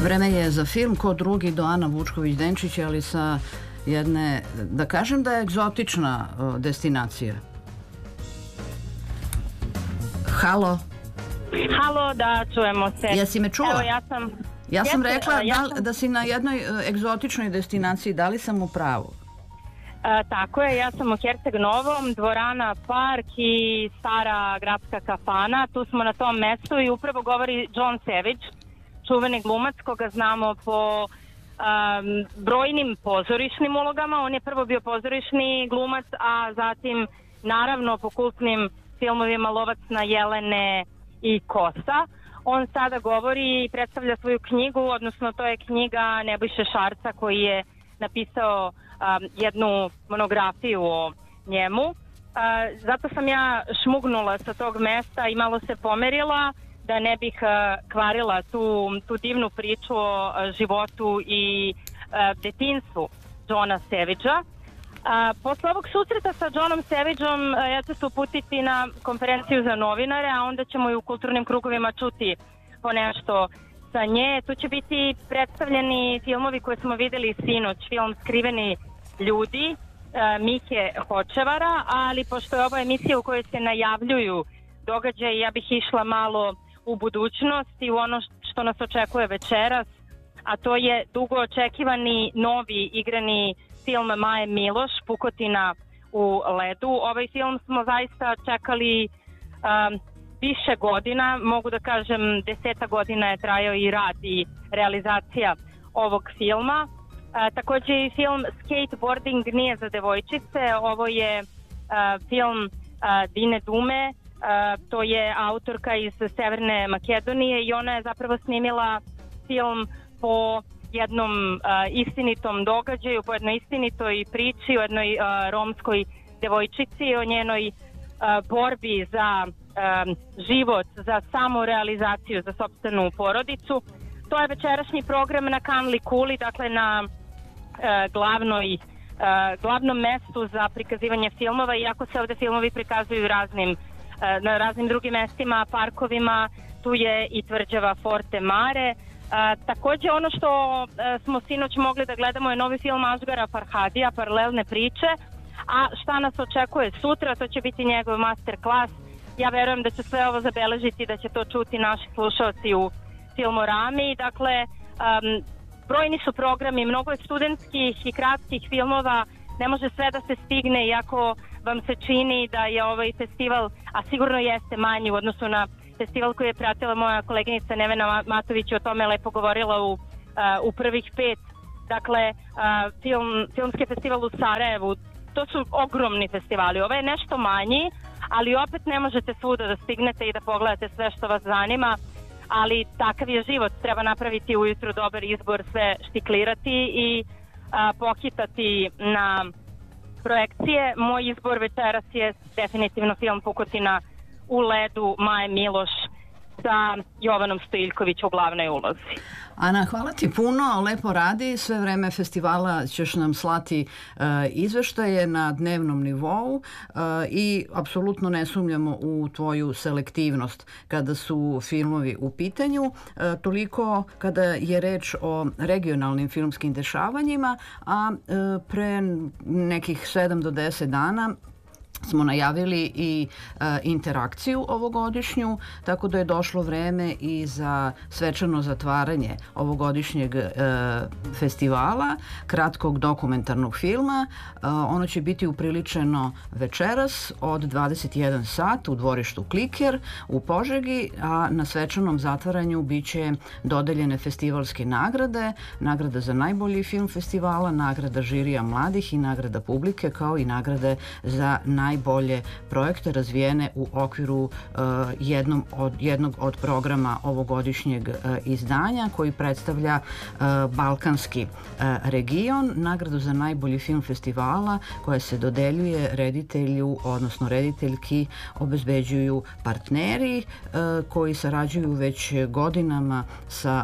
Vreme je za film Ko drugi do Ana Vučković-Denčić, ali sa jedne, da kažem da je egzotična destinacija. Halo? Halo, da, čujemo se. Jesi me čula? Evo, ja sam rekla da si na jednoj egzotičnoj destinaciji, da li sam u pravu? Tako je, ja sam u Herceg Novom, dvorana Park i stara gradska kafana. Tu smo na tom mestu i upravo govori John Savage, čuveni glumac koga znamo po brojnim pozorišnim ulogama. On je prvo bio pozorišni glumac, a zatim naravno po kultnim filmovima Lovac na jelene i Kosa. On sada govori i predstavlja svoju knjigu, odnosno to je knjiga Nebojše Šarca koji je napisao jednu monografiju o njemu. Zato sam ja šmugnula sa tog mesta i malo se pomerila da ne bih kvarila tu divnu priču o životu i detinjstvu Johna Savagea. Posle ovog susreta sa Johnom Savageom ja ću se uputiti na konferenciju za novinare, a onda ćemo i u kulturnim krugovima čuti po nešto sa nje. Tu će biti predstavljeni filmovi koje smo videli sinoć, film Skriveni ljudi Mike Hočevara, ali pošto je ovo emisija u kojoj se najavljuju događaje, ja bih išla malo u budućnost i u ono što nas očekuje večeras, a to je dugo očekivani novi igrani film Maje Miloš, Pukotina u ledu. Ovaj film smo zaista čekali više godina, mogu da kažem 10 godina je trajao i rad i realizacija ovog filma. Takođe i film Skateboarding nije za devojčice, ovo je film Dine Dume, to je autorka iz Severne Makedonije i ona je zapravo snimila film po jednom istinitom događaju, po jednoj istinitoj priči o jednoj romskoj devojčici, o njenoj borbi za život, za samorealizaciju, za sopstvenu porodicu. To je večerašnji program na Kanli Kuli, dakle na glavnom mestu za prikazivanje filmova, iako se ovde filmovi prikazuju na raznim drugim mestima, parkovima, tu je i tvrđava Forte Mare. Takođe ono što smo sinoć mogli da gledamo je novi film Asgara Farhadija, Paralelne priče, a šta nas očekuje sutra, to će biti njegov masterclass. Ja verujem da će sve ovo zabeležiti, da će to čuti naši slušalci u Filmorami. Dakle, brojni su programi, mnogo je studentskih i kratkih filmova, ne može sve da se stigne, iako vam se čini da je ovaj festival, a sigurno jeste manji u odnosu na festival koji je pratila moja koleginica Nevena Matović, o tome je lepo govorila u prvih 5. Dakle, filmski festival u Sarajevu, to su ogromni festivali. Ovo je nešto manji, ali opet ne možete svuda da stignete i da pogledate sve što vas zanima, ali takav je život, treba napraviti ujutru dobar izbor, sve štiklirati i pohitati na projekcije. Moj izbor večeras je definitivno film Pukotina u ledu Maje Miloš sa Jovanom Stojiljković u glavnoj ulozi. Ana, hvala ti puno, lepo radi, sve vreme festivala ćeš nam slati izveštaje na dnevnom nivou i apsolutno ne sumnjamo u tvoju selektivnost kada su filmovi u pitanju, toliko kada je reč o regionalnim filmskim dešavanjima, a pre nekih 7 do 10 dana smo najavili i interakciju ovogodišnju, tako da je došlo vreme i za svečano zatvaranje ovogodišnjeg festivala, kratkog dokumentarnog filma. Ono će biti upriličeno večeras od 21 sat u dvorištu Kliker u Požegi, a na svečanom zatvaranju biće dodeljene festivalske nagrade, nagrada za najbolji film festivala, nagrada žirija mladih i nagrada publike, kao i nagrade za najbolje projekte razvijene u okviru jednog od programa ovogodišnjeg izdanja koji predstavlja Balkanski region. Nagradu za najbolji film festivala koja se dodeljuje reditelju, odnosno rediteljki, obezbeđuju partneri koji sarađuju već godinama sa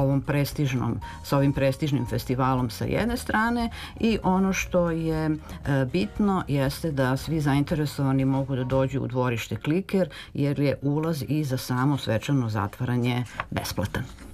ovim prestižnim festivalom sa jedne strane, i ono što je bitno jeste da svi zainteresovani mogu da dođu u dvorište Kliker, jer je ulaz i za samo svečano zatvaranje besplatan.